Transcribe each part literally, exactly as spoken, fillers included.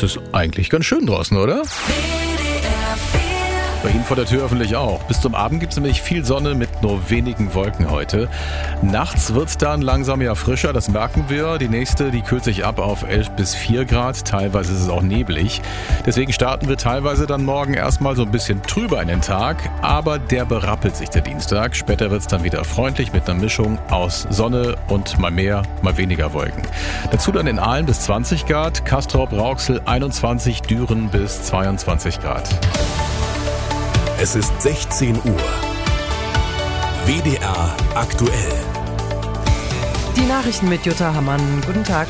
es ist eigentlich ganz schön draußen, oder? Bei Ihnen vor der Tür hoffentlich auch. Bis zum Abend gibt es nämlich viel Sonne mit nur wenigen Wolken heute. Nachts wird es dann langsam ja frischer, das merken wir. Die nächste, die kühlt sich ab auf elf bis vier Grad. Teilweise ist es auch neblig. Deswegen starten wir teilweise dann morgen erstmal so ein bisschen trüber in den Tag. Aber der berappelt sich der Dienstag. Später wird es dann wieder freundlich mit einer Mischung aus Sonne und mal mehr, mal weniger Wolken. Dazu dann in Aalen bis zwanzig Grad, Castrop, Rauxel einundzwanzig, Düren bis zweiundzwanzig Grad. Es ist sechzehn Uhr. W D R aktuell. Die Nachrichten mit Jutta Hammann. Guten Tag.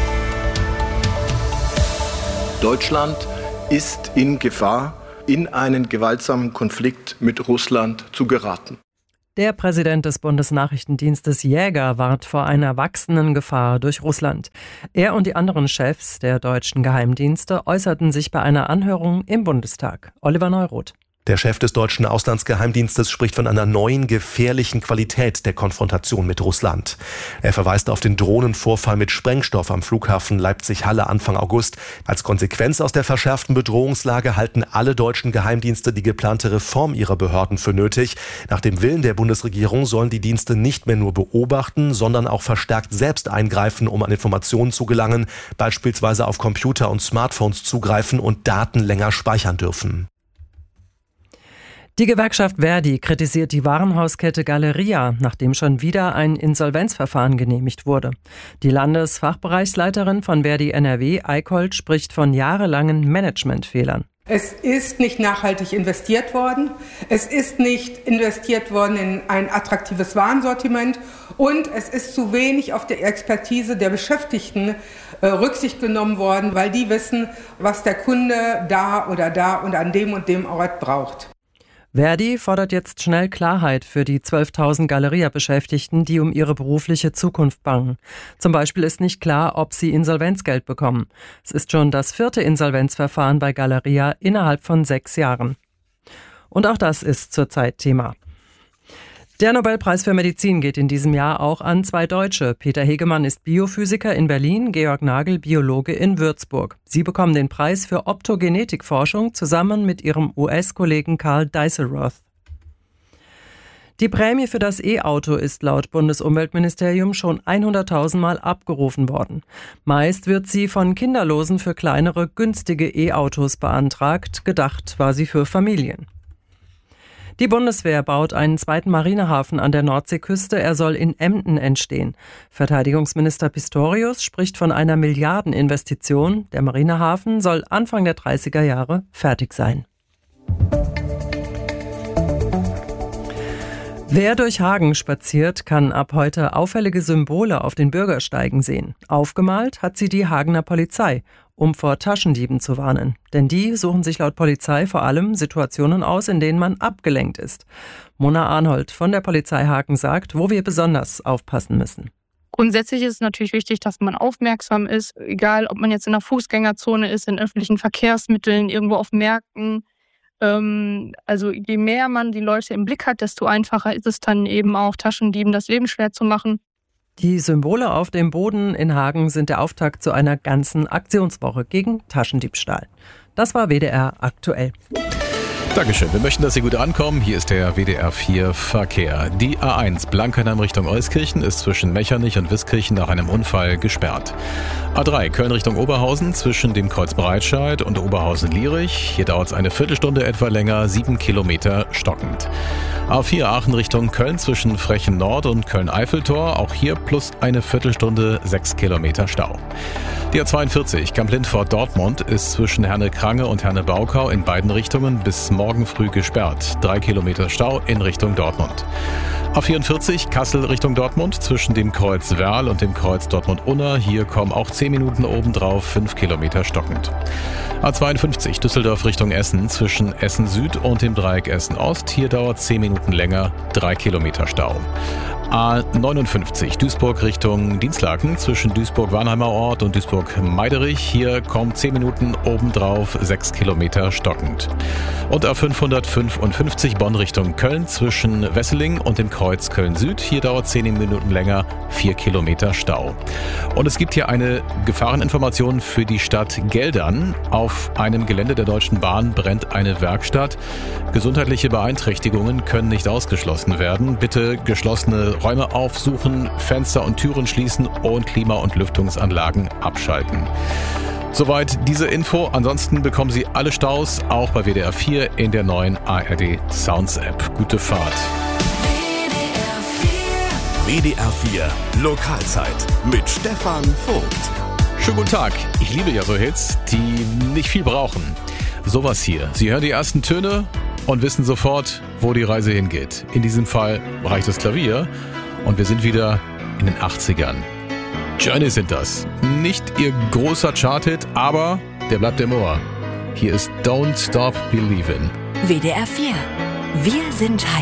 Deutschland ist in Gefahr, in einen gewaltsamen Konflikt mit Russland zu geraten. Der Präsident des Bundesnachrichtendienstes Jäger warnt vor einer wachsenden Gefahr durch Russland. Er und die anderen Chefs der deutschen Geheimdienste äußerten sich bei einer Anhörung im Bundestag. Oliver Neuroth. Der Chef des deutschen Auslandsgeheimdienstes spricht von einer neuen, gefährlichen Qualität der Konfrontation mit Russland. Er verweist auf den Drohnenvorfall mit Sprengstoff am Flughafen Leipzig-Halle Anfang August. Als Konsequenz aus der verschärften Bedrohungslage halten alle deutschen Geheimdienste die geplante Reform ihrer Behörden für nötig. Nach dem Willen der Bundesregierung sollen die Dienste nicht mehr nur beobachten, sondern auch verstärkt selbst eingreifen, um an Informationen zu gelangen, beispielsweise auf Computer und Smartphones zugreifen und Daten länger speichern dürfen. Die Gewerkschaft Verdi kritisiert die Warenhauskette Galeria, nachdem schon wieder ein Insolvenzverfahren genehmigt wurde. Die Landesfachbereichsleiterin von Verdi N R W, Eickholt, spricht von jahrelangen Managementfehlern. Es ist nicht nachhaltig investiert worden, es ist nicht investiert worden in ein attraktives Warensortiment und es ist zu wenig auf die Expertise der Beschäftigten äh, Rücksicht genommen worden, weil die wissen, was der Kunde da oder da und an dem und dem Ort braucht. Verdi fordert jetzt schnell Klarheit für die zwölftausend Galeria-Beschäftigten, die um ihre berufliche Zukunft bangen. Zum Beispiel ist nicht klar, ob sie Insolvenzgeld bekommen. Es ist schon das vierte Insolvenzverfahren bei Galeria innerhalb von sechs Jahren. Und auch das ist zurzeit Thema. Der Nobelpreis für Medizin geht in diesem Jahr auch an zwei Deutsche. Peter Hegemann ist Biophysiker in Berlin, Georg Nagel Biologe in Würzburg. Sie bekommen den Preis für Optogenetikforschung zusammen mit ihrem U S-Kollegen Karl Dieselroth. Die Prämie für das E-Auto ist laut Bundesumweltministerium schon hunderttausend Mal abgerufen worden. Meist wird sie von Kinderlosen für kleinere, günstige E-Autos beantragt. Gedacht war sie für Familien. Die Bundeswehr baut einen zweiten Marinehafen an der Nordseeküste. Er soll in Emden entstehen. Verteidigungsminister Pistorius spricht von einer Milliardeninvestition. Der Marinehafen soll Anfang der dreißiger Jahre fertig sein. Wer durch Hagen spaziert, kann ab heute auffällige Symbole auf den Bürgersteigen sehen. Aufgemalt hat sie die Hagener Polizei, um vor Taschendieben zu warnen. Denn die suchen sich laut Polizei vor allem Situationen aus, in denen man abgelenkt ist. Mona Arnold von der Polizei Hagen sagt, wo wir besonders aufpassen müssen. Grundsätzlich ist es natürlich wichtig, dass man aufmerksam ist, egal ob man jetzt in der Fußgängerzone ist, in öffentlichen Verkehrsmitteln, irgendwo auf Märkten. Also je mehr man die Leute im Blick hat, desto einfacher ist es dann eben auch, Taschendieben das Leben schwer zu machen. Die Symbole auf dem Boden in Hagen sind der Auftakt zu einer ganzen Aktionswoche gegen Taschendiebstahl. Das war W D R aktuell. Dankeschön. Wir möchten, dass Sie gut ankommen. Hier ist der W D R vier Verkehr. Die A eins Blankenheim Richtung Euskirchen ist zwischen Mechernich und Wiskirchen nach einem Unfall gesperrt. A drei Köln Richtung Oberhausen zwischen dem Kreuz Breitscheid und Oberhausen-Lierich. Hier dauert es eine Viertelstunde etwa länger, sieben Kilometer stockend. A vier Aachen Richtung Köln zwischen Frechen Nord und Köln-Eiffeltor. Auch hier plus eine Viertelstunde, sechs Kilometer Stau. Die A zweiundvierzig Kamp-Lindfort Dortmund ist zwischen Herne-Krange und Herne-Baukau in beiden Richtungen bis morgen früh gesperrt. Drei Kilometer Stau in Richtung Dortmund. A vierundvierzig Kassel Richtung Dortmund zwischen dem Kreuz Werl und dem Kreuz Dortmund-Unna. Hier kommen auch zehn Minuten obendrauf, fünf Kilometer stockend. A zweiundfünfzig Düsseldorf Richtung Essen zwischen Essen Süd und dem Dreieck Essen Ost. Hier dauert zehn Minuten länger, drei Kilometer Stau. A neunundfünfzig, Duisburg Richtung Dinslaken zwischen Duisburg-Warnheimer Ort und Duisburg-Meiderich. Hier kaum zehn Minuten, obendrauf sechs Kilometer stockend. Und A fünfhundertfünfundfünfzig, Bonn Richtung Köln zwischen Wesseling und dem Kreuz Köln-Süd. Hier dauert zehn Minuten länger, vier Kilometer Stau. Und es gibt hier eine Gefahreninformation für die Stadt Geldern. Auf einem Gelände der Deutschen Bahn brennt eine Werkstatt. Gesundheitliche Beeinträchtigungen können nicht ausgeschlossen werden. Bitte geschlossene Räume aufsuchen, Fenster und Türen schließen und Klima- und Lüftungsanlagen abschalten. Soweit diese Info. Ansonsten bekommen Sie alle Staus auch bei W D R vier in der neuen A R D Sounds App. Gute Fahrt. W D R vier Lokalzeit mit Stefan Vogt. Schönen guten Tag. Ich liebe ja so Hits, die nicht viel brauchen. Sowas hier. Sie hören die ersten Töne und wissen sofort, wo die Reise hingeht. In diesem Fall reicht das Klavier und wir sind wieder in den achtzigern. Journey sind das. Nicht ihr großer Charthit, aber der bleibt im Ohr. Hier ist Don't Stop Believin'. W D R vier. Wir sind